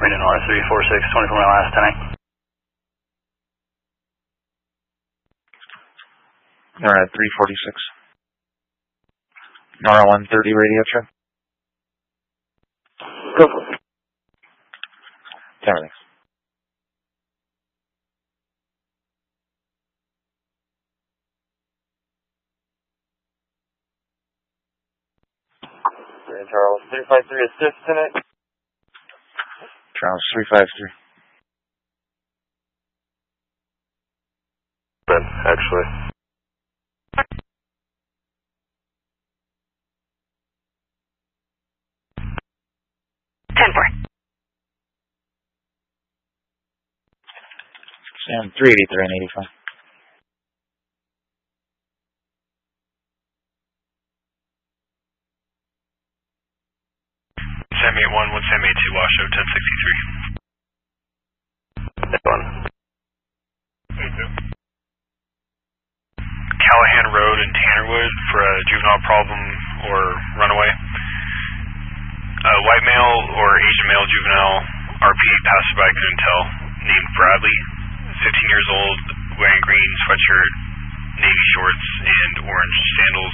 Reading R346, 24 mile last 10. Alright, 346. NORA-130 radio check. Go for it. Thanks. Charles 353 assist tonight. Charles 353. Ben, actually. 10-4. Sam 383 and 85. Sam 81, 1 Sam 82, Washoe 1063. Callahan Road in Tannerwood for a juvenile problem or runaway. White male or Asian male juvenile, RP passerby couldn't tell, named Bradley, 15 years old, wearing green sweatshirt, navy shorts, and orange sandals.